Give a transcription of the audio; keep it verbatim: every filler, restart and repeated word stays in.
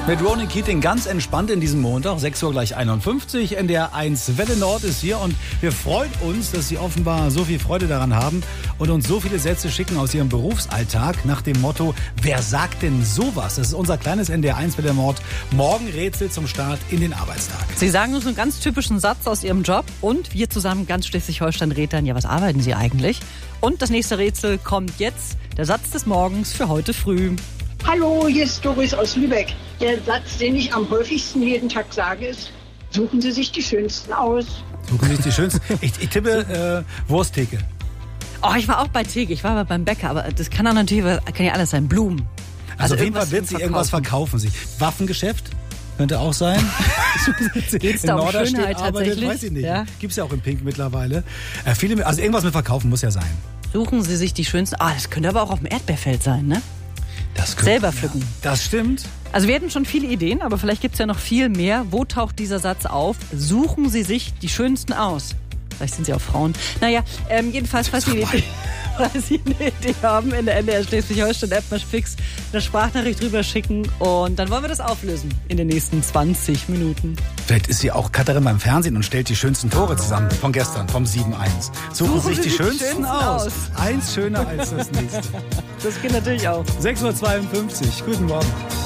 Mit Ronan Keating ganz entspannt in diesem Montag, sechs Uhr gleich einundfünfzig. N D R eins Welle Nord ist hier und wir freuen uns, dass Sie offenbar so viel Freude daran haben und uns so viele Sätze schicken aus Ihrem Berufsalltag nach dem Motto, wer sagt denn sowas? Das ist unser kleines N D R eins Welle Nord Morgenrätsel zum Start in den Arbeitstag. Sie sagen uns einen ganz typischen Satz aus Ihrem Job und wir zusammen ganz Schleswig-Holstein rätseln, ja, was arbeiten Sie eigentlich? Und das nächste Rätsel kommt jetzt, der Satz des Morgens für heute früh. Hallo, hier ist Doris aus Lübeck. Der Satz, den ich am häufigsten jeden Tag sage, ist, suchen Sie sich die Schönsten aus. Suchen Sie sich die Schönsten? Ich, ich tippe äh, Wursttheke. Oh, ich war auch bei Theke, ich war aber beim Bäcker, aber das kann auch natürlich, kann ja alles sein, Blumen. Also, also auf jeden Fall wird sie irgendwas verkaufen. Sich Waffengeschäft könnte auch sein. Geht's da um Schönheit tatsächlich? Weiß ich nicht. Ja? Gibt's ja auch in Pink mittlerweile. Äh, viele, also irgendwas mit Verkaufen muss ja sein. Suchen Sie sich die Schönsten. Ah, das könnte aber auch auf dem Erdbeerfeld sein, ne? Das könnte, selber pflücken. Ja, das stimmt. Also wir hatten schon viele Ideen, aber vielleicht gibt es ja noch viel mehr. Wo taucht dieser Satz auf? Suchen Sie sich die Schönsten aus. Vielleicht sind Sie auch Frauen. Naja, ähm, jedenfalls, falls Sie eine Idee, falls Sie eine Idee haben, in der N D R Schleswig-Holstein-App mal fix eine Sprachnachricht drüber schicken und dann wollen wir das auflösen in den nächsten zwanzig Minuten. Vielleicht ist sie auch Cutterin beim Fernsehen und stellt die schönsten Tore zusammen von gestern, vom sieben eins. Suchen, Suchen sich die, die schönsten, schönsten aus. aus. Eins schöner als das nächste. Das geht natürlich auch. sechs Uhr zweiundfünfzig. Guten Morgen.